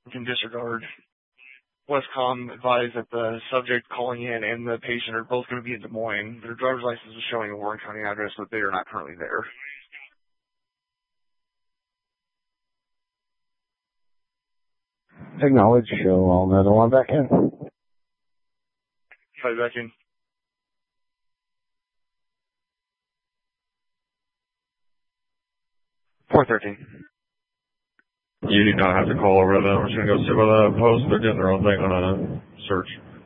can disregard. Westcom advised that the subject calling in and the patient are both going to be in Des Moines. Their driver's license is showing a Warren County address, but they are not currently there. Acknowledge, show all another one back in. Try back in. $413. You do not have to call over to them. We're just going to go sit by the post. They're doing their own thing on a search.